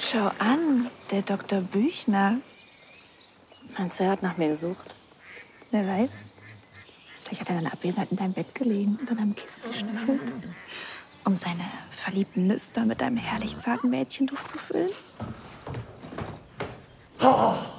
Schau an, der Dr. Büchner. Meinst du, er hat nach mir gesucht? Wer weiß. Vielleicht hat er in deiner Abwesenheit in deinem Bett gelegen und an deinem Kissen geschnüffelt, um seine verliebten Nüster mit deinem herrlich zarten Mädchenduft zu füllen. Ha!